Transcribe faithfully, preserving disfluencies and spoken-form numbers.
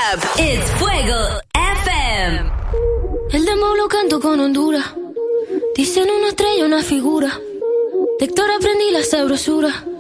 up. It's Fuego F M. El demo lo canto con Honduras. Dicen una estrella, una figura. De Héctor aprendí la sabrosura.